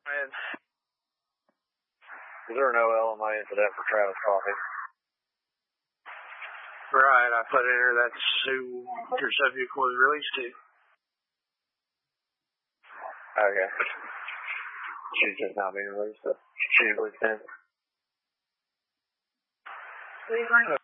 And there are no LMA incident for Travis Coffee. Right, I put in here that's who your subject was released to. Okay. She's just not being released. She's released in.